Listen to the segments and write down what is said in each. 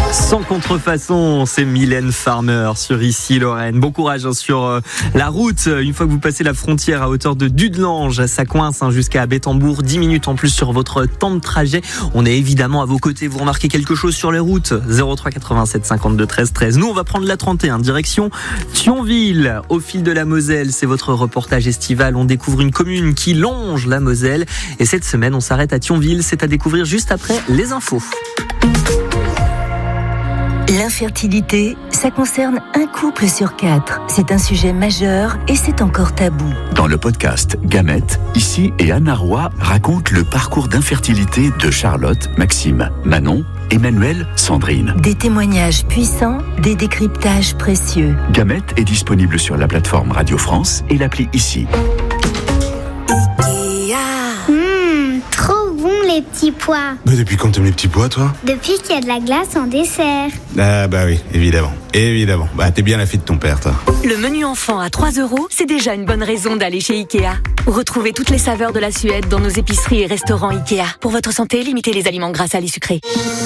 Sans contrefaçon, c'est Mylène Farmer sur Ici Lorraine. Bon courage sur la route. Une fois que vous passez la frontière à hauteur de Dudelange, ça coince jusqu'à Bettembourg. 10 minutes en plus sur votre temps de trajet. On est évidemment à vos côtés. Vous remarquez quelque chose sur les routes? 03 87 52 13 13. Nous, on va prendre la 31 direction Thionville. Au fil de la Moselle, c'est votre reportage estival. On découvre une commune qui longe la Moselle. Et cette semaine, on s'arrête à Thionville. C'est à découvrir juste après les infos. L'infertilité, ça concerne un couple sur 4. C'est un sujet majeur et c'est encore tabou. Dans le podcast Gamètes, Ici et Anna Roy racontent le parcours d'infertilité de Charlotte, Maxime, Manon, Emmanuel, Sandrine. Des témoignages puissants, des décryptages précieux. Gamètes est disponible sur la plateforme Radio France et l'appli Ici. Trop bon les petits pois. Mais depuis quand t'aimes les petits pois, toi? Depuis qu'il y a de la glace en dessert. Ah bah oui, évidemment. Bah t'es bien la fille de ton père, toi. Le menu enfant à 3 €, c'est déjà une bonne raison d'aller chez Ikea. Retrouvez toutes les saveurs de la Suède dans nos épiceries et restaurants Ikea. Pour votre santé, limitez les aliments gras, salés, sucrés.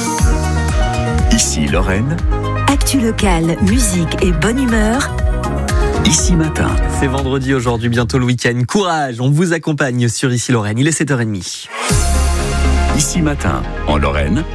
Ici Lorraine. Actu locale, musique et bonne humeur. Ici Matin. C'est vendredi aujourd'hui, bientôt le week-end. Courage, on vous accompagne sur Ici Lorraine. Il est 7h30. Ici Matin, en Lorraine.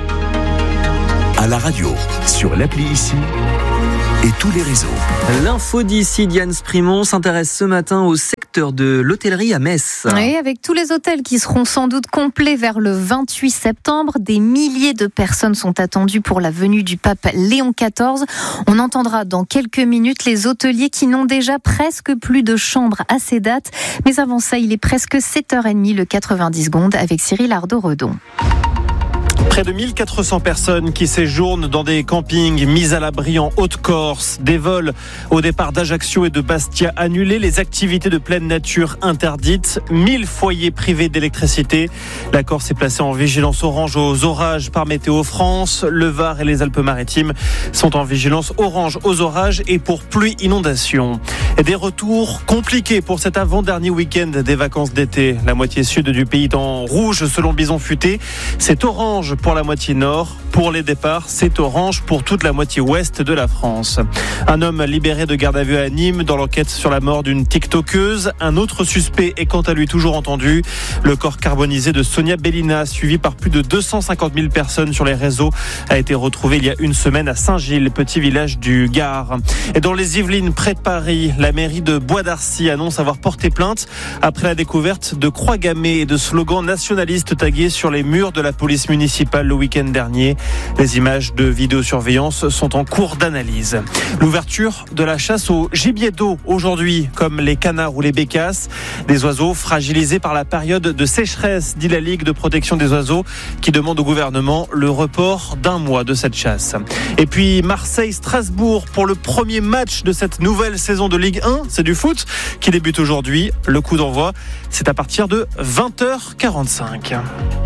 À la radio, sur l'appli Ici et tous les réseaux. L'info d'ici, Diane Sprimon s'intéresse ce matin au secteur de l'hôtellerie à Metz. Oui, avec tous les hôtels qui seront sans doute complets vers le 28 septembre, des milliers de personnes sont attendues pour la venue du pape Léon XIV. On entendra dans quelques minutes les hôteliers qui n'ont déjà presque plus de chambres à ces dates. Mais avant ça, il est presque 7h30, le 90 secondes avec Cyril Ardo-Redon. Près de 1400 personnes qui séjournent dans des campings mis à l'abri en Haute-Corse. Des vols au départ d'Ajaccio et de Bastia annulés. Les activités de pleine nature interdites. 1000 foyers privés d'électricité. La Corse est placée en vigilance orange aux orages par Météo France. Le Var et les Alpes-Maritimes sont en vigilance orange aux orages et pour pluie inondation. Et des retours compliqués pour cet avant-dernier week-end des vacances d'été. La moitié sud du pays est en rouge selon Bison Futé. C'est orange pour la moitié nord. Pour les départs, c'est orange pour toute la moitié ouest de la France. Un homme libéré de garde à vue à Nîmes dans l'enquête sur la mort d'une tiktokeuse. Un autre suspect est quant à lui toujours entendu. Le corps carbonisé de Sonia Bellina, suivi par plus de 250 000 personnes sur les réseaux, a été retrouvé il y a une semaine à Saint-Gilles, petit village du Gard. Et dans les Yvelines, près de Paris, la mairie de Bois d'Arcy annonce avoir porté plainte après la découverte de croix gammées et de slogans nationalistes tagués sur les murs de la police municipale le week-end dernier. Les images de vidéosurveillance sont en cours d'analyse. L'ouverture de la chasse au gibier d'eau aujourd'hui, comme les canards ou les bécasses, des oiseaux fragilisés par la période de sécheresse, dit la Ligue de protection des oiseaux, qui demande au gouvernement le report d'1 mois de cette chasse. Et puis Marseille-Strasbourg pour le premier match de cette nouvelle saison de Ligue 1, c'est du foot, qui débute aujourd'hui. Le coup d'envoi, c'est à partir de 20h45.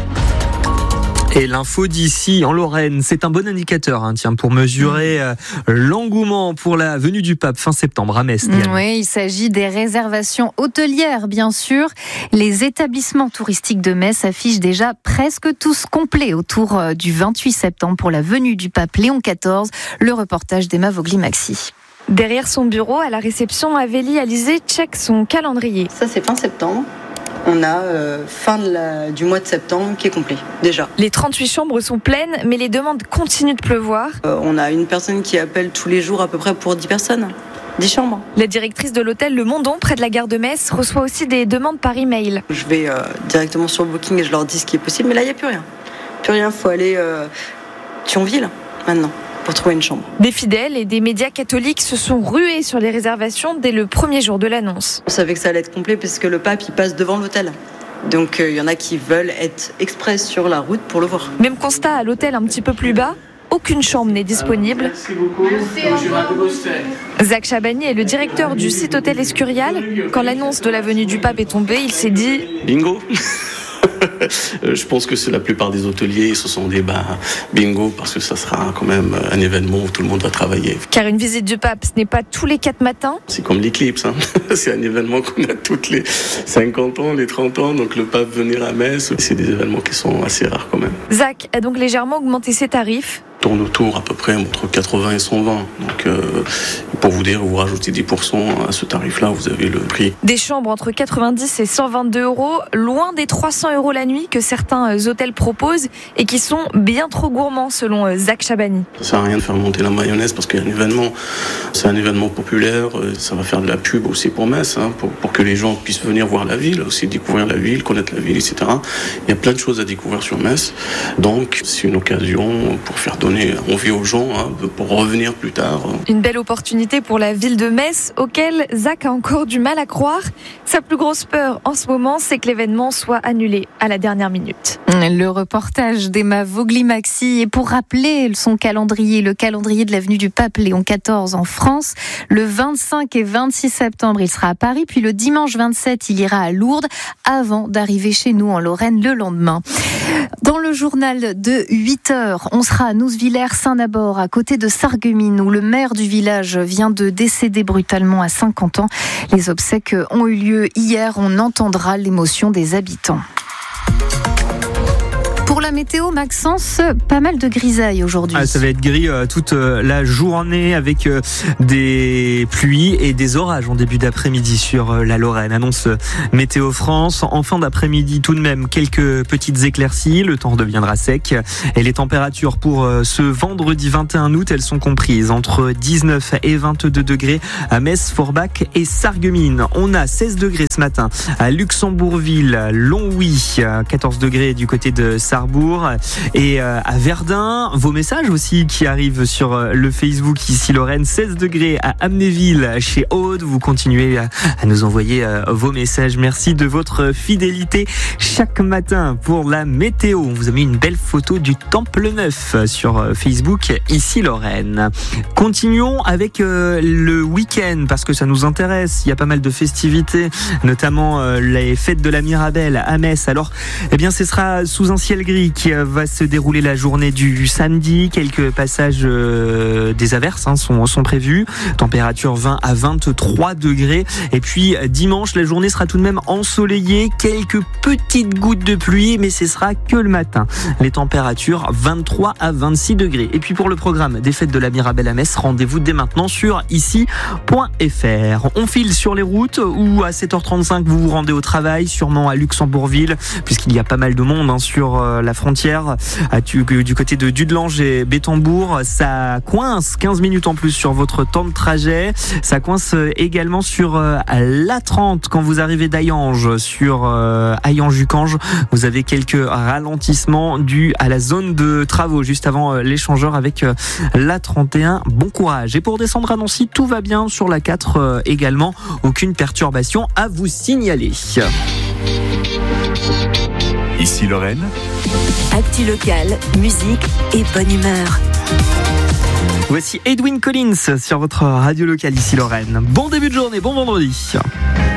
Et l'info d'ici en Lorraine, c'est un bon indicateur pour mesurer l'engouement pour la venue du pape fin septembre à Metz. Oui, il s'agit des réservations hôtelières, bien sûr. Les établissements touristiques de Metz affichent déjà presque tous complets autour du 28 septembre pour la venue du pape Léon XIV. Le reportage d'Emma Vogli-Maxi. Derrière son bureau, à la réception, Avélie Alizé check son calendrier. Ça, c'est fin septembre. On a fin du mois de septembre qui est complet, déjà. Les 38 chambres sont pleines, mais les demandes continuent de pleuvoir. On a une personne qui appelle tous les jours à peu près pour 10 personnes. 10 chambres. La directrice de l'hôtel Le Mondon, près de la gare de Metz, reçoit aussi des demandes par email. Je vais directement sur Booking et je leur dis ce qui est possible, mais là, il n'y a plus rien. Plus rien, il faut aller Thionville, maintenant, pour trouver une chambre. Des fidèles et des médias catholiques se sont rués sur les réservations dès le premier jour de l'annonce. On savait que ça allait être complet parce que le pape, il passe devant l'hôtel. Donc il y en a qui veulent être express sur la route pour le voir. Même constat à l'hôtel un petit peu plus bas. Aucune chambre n'est disponible. Merci beaucoup. Zach Chabani est le directeur du site hôtel Escurial. Quand l'annonce de la venue du pape est tombée, il s'est dit « Bingo !» Je pense que c'est la plupart des hôteliers se sont dit bingo, parce que ça sera quand même un événement où tout le monde va travailler. Car une visite du pape, ce n'est pas tous les 4 matins. C'est comme l'éclipse, c'est un événement qu'on a toutes les 50 ans, les 30 ans, donc le pape venir à Metz, c'est des événements qui sont assez rares quand même. Zach a donc légèrement augmenté ses tarifs. tourne autour à peu près entre 80 et 120. Donc pour vous dire, vous rajoutez 10% à ce tarif-là, vous avez le prix. Des chambres entre 90 et 122 €, loin des 300 € la nuit que certains hôtels proposent et qui sont bien trop gourmands selon Zach Chabani. Ça sert à rien de faire monter la mayonnaise parce qu'il y a un événement, c'est un événement populaire, ça va faire de la pub aussi pour Metz, pour que les gens puissent venir voir la ville, aussi découvrir la ville, connaître la ville, etc. Il y a plein de choses à découvrir sur Metz, donc c'est une occasion pour faire donner envie aux gens, pour revenir plus tard. Une belle opportunité pour la ville de Metz, auquel Zach a encore du mal à croire. Sa plus grosse peur en ce moment, c'est que l'événement soit annulé à la dernière minute. Le reportage d'Emma Vogli-Maxi. Et pour rappeler son calendrier, le calendrier de l'avenue du Pape Léon XIV en France, le 25 et 26 septembre, il sera à Paris, puis le dimanche 27, il ira à Lourdes, avant d'arriver chez nous en Lorraine le lendemain. Dans le journal de 8h, on sera à Nouzevillers-Saint-Nabord, à côté de Sarreguemines, où le maire du village vient de décéder brutalement à 50 ans. Les obsèques ont eu lieu hier, on entendra l'émotion des habitants. Pour la météo, Maxence, pas mal de grisailles aujourd'hui. Ça va être gris toute la journée avec des pluies et des orages en début d'après-midi sur la Lorraine. Annonce Météo France. En fin d'après-midi, tout de même, quelques petites éclaircies. Le temps redeviendra sec. Et les températures pour ce vendredi 21 août, elles sont comprises entre 19 et 22 degrés à Metz, Forbach et Sarreguemines. On a 16 degrés ce matin à Luxembourgville, Longwy, 14 degrés du côté de Sarrebourg et à Verdun. Vos messages aussi qui arrivent sur le Facebook ici Lorraine, 16 degrés à Amnéville chez Aude. Vous continuez à nous envoyer vos messages. Merci de votre fidélité chaque matin pour la météo. On vous a mis une belle photo du Temple Neuf sur Facebook ici Lorraine. Continuons avec le week-end parce que ça nous intéresse. Il y a pas mal de festivités, notamment les fêtes de la Mirabelle à Metz. Alors, ce sera sous un ciel gris qui va se dérouler la journée du samedi. Quelques passages des averses sont prévus. Température 20 à 23 degrés. Et puis dimanche, la journée sera tout de même ensoleillée. Quelques petites gouttes de pluie, mais ce sera que le matin. Les températures 23 à 26 degrés. Et puis pour le programme des fêtes de la Mirabelle à Metz, rendez-vous dès maintenant sur ici.fr. On file sur les routes où à 7h35 vous vous rendez au travail, sûrement à Luxembourgville, puisqu'il y a pas mal de monde sur la frontière du côté de Dudelange et Bétambourg. Ça coince 15 minutes en plus sur votre temps de trajet. Ça coince également sur l'A30 quand vous arrivez d'Hayange, sur Hayange-Ucange. Vous avez quelques ralentissements dus à la zone de travaux juste avant l'échangeur avec l'A31. Bon courage. Et pour descendre à Nancy, tout va bien sur la 4 également. Aucune perturbation à vous signaler. Ici Lorraine. Actu local, musique et bonne humeur. Voici Edwin Collins sur votre radio locale ici Lorraine. Bon début de journée, bon vendredi.